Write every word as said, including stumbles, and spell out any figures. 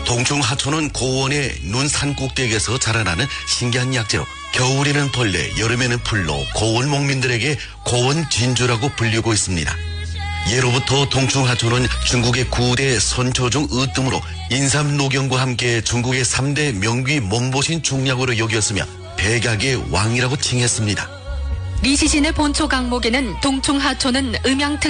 동충하초는 고원의 눈 산 꼭대기에서 자라나는 신기한 약재로 겨울에는 벌레, 여름에는 풀로 고원 목민들에게 고원 진주라고 불리고 있습니다. 예로부터 동충하초는 중국의 구대 선조 중 으뜸으로 인삼 녹용과 함께 중국의 삼대 명귀 몸보신 중약으로 여겼으며 백약의 왕이라고 칭했습니다. 리시신의 본초 강목에는 동충하초는 음양특